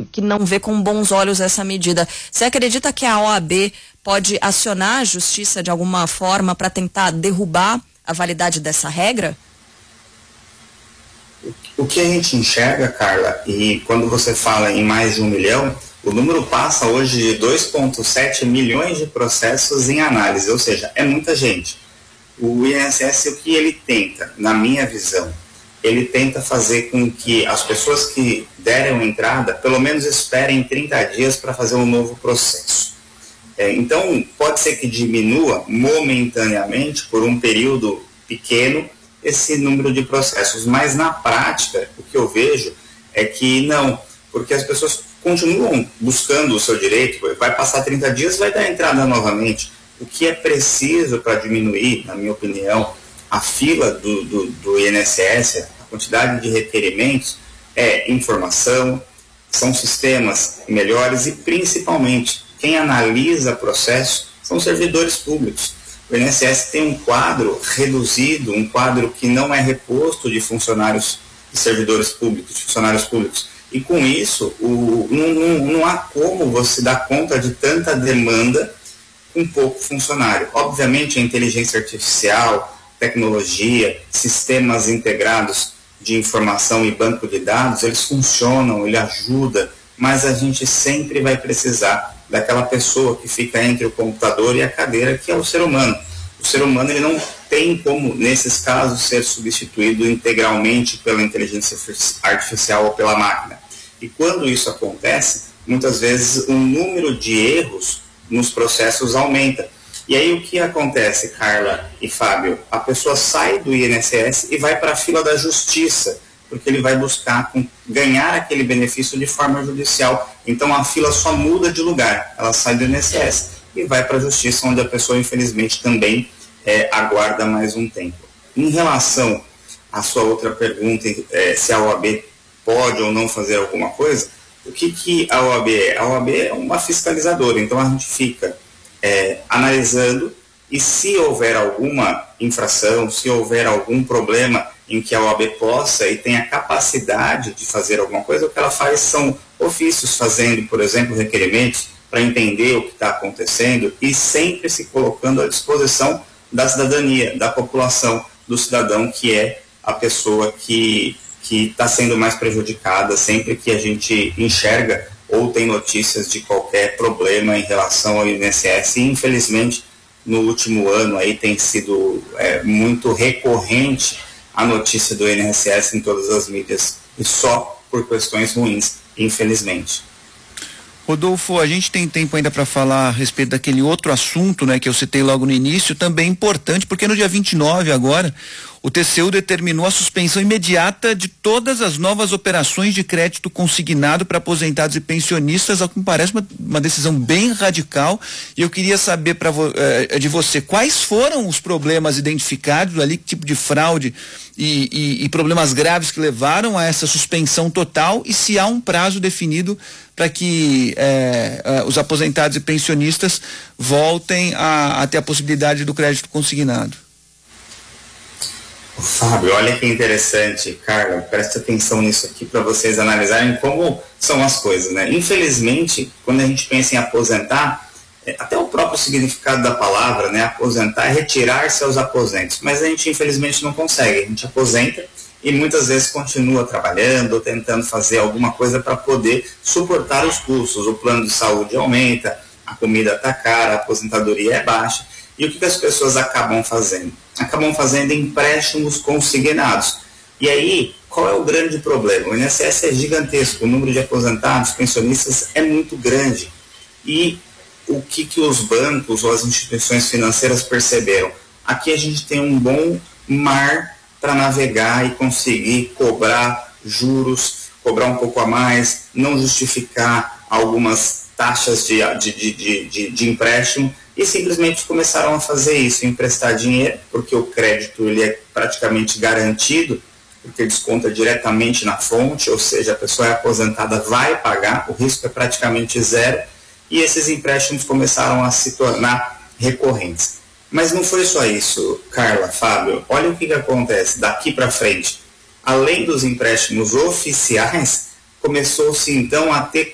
que não vê com bons olhos essa medida. Você acredita que a OAB pode acionar a justiça de alguma forma para tentar derrubar a validade dessa regra? O que a gente enxerga, Carla, e quando você fala em mais de 1 milhão, o número passa hoje de 2,7 milhões de processos em análise, ou seja, é muita gente. O INSS, o que ele tenta, na minha visão, ele tenta fazer com que as pessoas que deram entrada, pelo menos esperem 30 dias para fazer um novo processo. Então, pode ser que diminua momentaneamente, por um período pequeno, esse número de processos, mas na prática, o que eu vejo é que não, porque as pessoas continuam buscando o seu direito, vai passar 30 dias, vai dar entrada novamente. O que é preciso para diminuir, na minha opinião, a fila do INSS, a quantidade de requerimentos, é informação, são sistemas melhores e, principalmente, quem analisa processo são servidores públicos. O INSS tem um quadro reduzido, um quadro que não é reposto de funcionários e servidores públicos, de funcionários públicos. E com isso, não há como você dar conta de tanta demanda com pouco funcionário. Obviamente, a inteligência artificial, tecnologia, sistemas integrados de informação e banco de dados, eles funcionam, ele ajuda, mas a gente sempre vai precisar daquela pessoa que fica entre o computador e a cadeira, que é o ser humano. O ser humano, ele não tem como, nesses casos, ser substituído integralmente pela inteligência artificial ou pela máquina. E quando isso acontece, muitas vezes o número de erros nos processos aumenta. E aí o que acontece, Carla e Fábio? A pessoa sai do INSS e vai para a fila da justiça, porque ele vai buscar ganhar aquele benefício de forma judicial. Então a fila só muda de lugar, ela sai do INSS e vai para a justiça, onde a pessoa infelizmente também aguarda mais um tempo. Em relação à sua outra pergunta, se a OAB pode ou não fazer alguma coisa, o que a OAB é? A OAB é uma fiscalizadora, então a gente fica analisando, e se houver alguma infração, se houver algum problema em que a OAB possa e tenha capacidade de fazer alguma coisa, o que ela faz são ofícios fazendo, por exemplo, requerimentos para entender o que está acontecendo e sempre se colocando à disposição da cidadania, da população, do cidadão, que é a pessoa que está sendo mais prejudicada sempre que a gente enxerga ou tem notícias de qualquer problema em relação ao INSS. E, infelizmente, no último ano aí tem sido muito recorrente a notícia do INSS em todas as mídias, e só por questões ruins, infelizmente. Rodolfo, a gente tem tempo ainda para falar a respeito daquele outro assunto, né, que eu citei logo no início, também importante, porque no dia 29 agora, o TCU determinou a suspensão imediata de todas as novas operações de crédito consignado para aposentados e pensionistas, ao que me parece uma decisão bem radical, e eu queria saber de você, quais foram os problemas identificados ali, que tipo de fraude e problemas graves que levaram a essa suspensão total, e se há um prazo definido para que os aposentados e pensionistas voltem a ter a possibilidade do crédito consignado. Fábio, olha que interessante, Carla, preste atenção nisso aqui para vocês analisarem como são as coisas, né? Infelizmente, quando a gente pensa em aposentar, até o próprio significado da palavra, né, aposentar é retirar-se aos aposentos, mas a gente infelizmente não consegue, a gente aposenta e muitas vezes continua trabalhando, tentando fazer alguma coisa para poder suportar os custos. O plano de saúde aumenta, a comida está cara, a aposentadoria é baixa. E o que as pessoas acabam fazendo? Acabam fazendo empréstimos consignados. E aí, qual é o grande problema? O INSS é gigantesco, o número de aposentados, pensionistas é muito grande. E o que os bancos ou as instituições financeiras perceberam? Aqui a gente tem um bom mar para navegar e conseguir cobrar juros, cobrar um pouco a mais, não justificar algumas taxas de empréstimo, e simplesmente começaram a fazer isso, emprestar dinheiro, porque o crédito ele é praticamente garantido, porque desconta diretamente na fonte, ou seja, a pessoa é aposentada, vai pagar, o risco é praticamente zero, e esses empréstimos começaram a se tornar recorrentes. Mas não foi só isso, Carla, Fábio, olha o que acontece daqui para frente. Além dos empréstimos oficiais, começou-se então a ter